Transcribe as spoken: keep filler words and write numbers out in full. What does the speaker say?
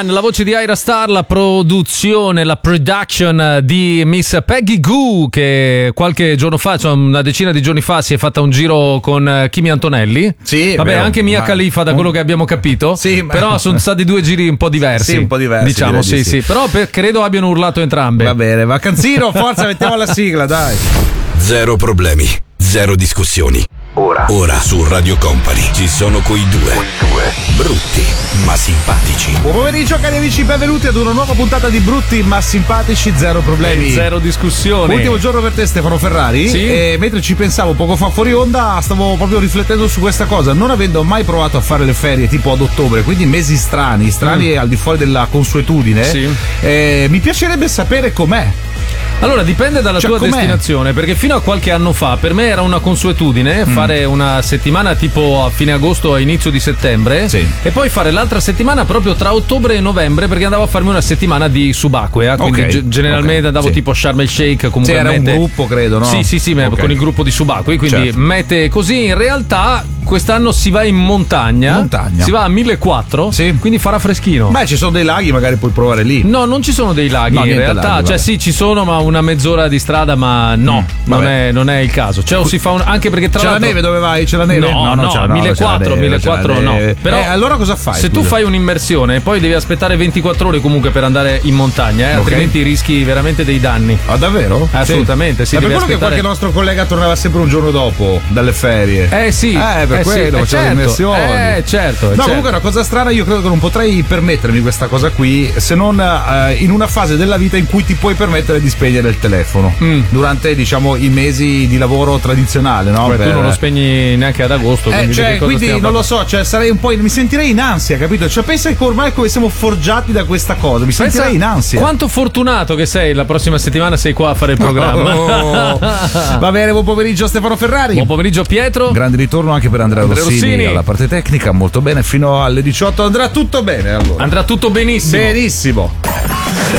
One, la voce di Ira Star, la produzione, la production di Miss Peggy Gou, che qualche giorno fa, cioè una decina di giorni fa, si è fatta un giro con Kimi Antonelli. Sì, vabbè, vero, anche Mia ma... Khalifa, da quello che abbiamo capito. Sì, ma... però sono stati due giri un po' diversi. Sì, un po' diversi. Diciamo, sì, di sì, sì. Però per, credo abbiano urlato entrambe. Va bene, vacanzino, forza, mettiamo la sigla, dai. Zero problemi, zero discussioni. Ora, ora su Radio Company ci sono quei due, due brutti ma simpatici. Buon pomeriggio cari amici, benvenuti ad una nuova puntata di Brutti ma simpatici, zero problemi, e zero discussioni. Ultimo giorno per te Stefano Ferrari. Sì. E mentre ci pensavo poco fa fuori onda, stavo proprio riflettendo su questa cosa, non avendo mai provato a fare le ferie tipo ad ottobre, quindi mesi strani, strani mm. al di fuori della consuetudine. Sì. eh, mi piacerebbe sapere com'è. Allora dipende dalla cioè, tua com'è? destinazione, perché fino a qualche anno fa per me era una consuetudine mm. fare una settimana tipo a fine agosto a inizio di settembre, sì. e poi fare l'altra settimana proprio tra ottobre e novembre, perché andavo a farmi una settimana di subacquea, quindi okay. g- generalmente okay. andavo sì. tipo Sharm el Sheikh, comunque c'era mete... un gruppo credo, no? Sì sì sì, okay. con il gruppo di subacquei, quindi certo. mete così. In realtà quest'anno si va in montagna, montagna. si va a millequattrocento, sì. quindi farà freschino. Beh, ci sono dei laghi, magari puoi provare lì. No, non ci sono dei laghi no, in realtà, laghi, cioè sì ci sono, ma una mezz'ora di strada, ma no, mm, non, è, non è il caso. Cioè, o si fa un, anche perché tra c'è l'altro... la neve dove vai? C'è la neve? No, no, no, no, c'è, no millequattrocento, millequattrocento no. Però eh, allora cosa fai? Se scusa? tu fai un'immersione e poi devi aspettare ventiquattro ore comunque per andare in montagna, eh, okay. altrimenti rischi veramente dei danni. Ah, davvero? Assolutamente, sì. È sì, per quello aspettare... che qualche nostro collega tornava sempre un giorno dopo dalle ferie. Eh sì. Eh, per eh, quello, sì. eh, certo. l'immersione. Eh, certo. No, certo. comunque è una cosa strana, io credo che non potrei permettermi questa cosa qui se non eh, in una fase della vita in cui ti puoi permettere di spegnere il telefono. Mm. Durante, diciamo, i mesi di lavoro tradizionale, no? Beh, per... tu non lo spegni neanche ad agosto, eh, quindi, cioè, quindi non lo so, cioè sarei un po' in... mi sentirei in ansia, capito? Cioè pensa che ormai come siamo forgiati da questa cosa, mi pensa sentirei in ansia. Quanto fortunato che sei, la prossima settimana sei qua a fare il programma. Oh. Va bene, buon pomeriggio Stefano Ferrari. Buon pomeriggio Pietro. Grande ritorno anche per Andrea, Andrea Rossini, Rossini alla parte tecnica, molto bene, fino alle diciotto andrà tutto bene allora. Andrà tutto benissimo. Benissimo.